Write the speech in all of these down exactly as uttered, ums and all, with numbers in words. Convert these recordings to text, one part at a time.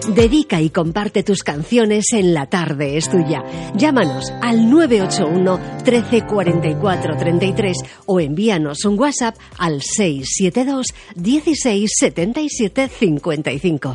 Dedica y comparte tus canciones en La Tarde es Tuya. Llámanos al nueve ocho uno, trece, cuarenta y cuatro, treinta y tres o envíanos un WhatsApp al seis siete dos, dieciséis, setenta y siete, cincuenta y cinco.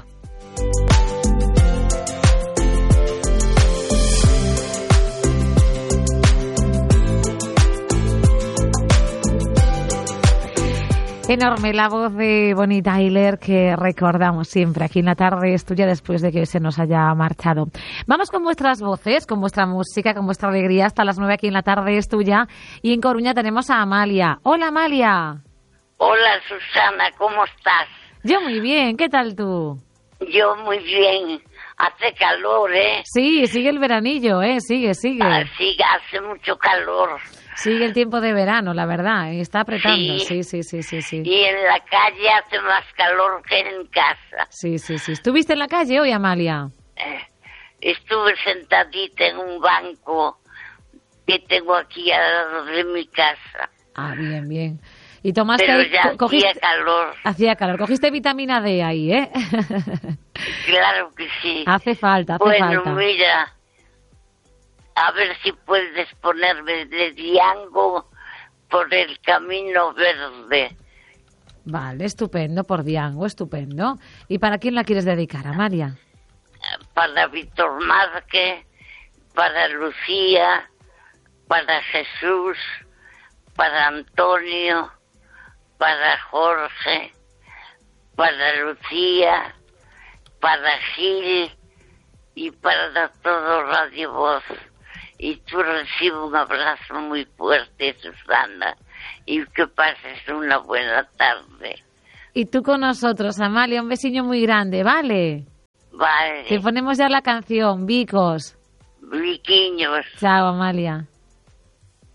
Enorme la voz de Bonnie Tyler que recordamos siempre aquí en La Tarde es Tuya después de que se nos haya marchado. Vamos con vuestras voces, con vuestra música, con vuestra alegría hasta las nueve aquí en La Tarde es Tuya. Y en Coruña tenemos a Amalia. Hola, Amalia. Hola, Susana, ¿cómo estás? Yo muy bien, ¿qué tal tú? Yo muy bien. Hace calor, ¿eh? Sí, sigue el veranillo, ¿eh? Sigue, sigue. Ah, sí, hace mucho calor. Sigue el tiempo de verano, la verdad, está apretando. Sí, sí, sí, sí, sí. Y en la calle hace más calor que en casa. Sí, sí, sí. ¿Estuviste en la calle hoy, Amalia? Eh, estuve sentadita en un banco que tengo aquí al lado de mi casa. Ah, bien, bien. Y tomaste... Pero ahí, ya co- hacía calor. Hacía calor. Cogiste vitamina D ahí, ¿eh? Claro que sí. Hace falta, hace bueno, falta. Bueno, mira... A ver si puedes ponerme de Diango por el camino verde. Vale, estupendo, por Diango, estupendo. ¿Y para quién la quieres dedicar, Amalia? Para Víctor Márquez, para Lucía, para Jesús, para Antonio, para Jorge, para Lucía, para Gil y para todo Radio Voz. Y tú recibe un abrazo muy fuerte, Susana, y que pases una buena tarde. Y tú con nosotros, Amalia, un besiño muy grande, ¿vale? Vale. Te ponemos ya la canción, Vicos. Viquiños. Chao, Amalia.